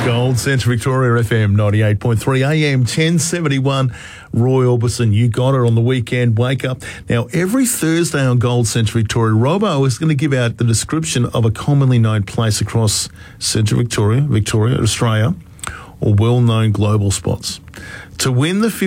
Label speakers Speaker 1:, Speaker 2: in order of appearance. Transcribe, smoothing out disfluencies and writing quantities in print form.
Speaker 1: Gold Central Victoria FM 98.3 AM 1071. Roy Orbison, you got it on the weekend wake up. Now, every Thursday on Gold Central Victoria, Robbo is going to give out the description of a commonly known place across Central Victoria, Australia, or well-known global spots. To win the